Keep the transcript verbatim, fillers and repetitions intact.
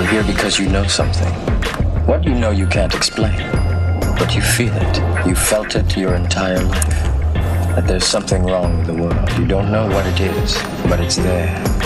here because you know something. What you know you can't explain, but you feel it. You felt it your entire life. That there's something wrong with the world. You don't know what it is, but it's there.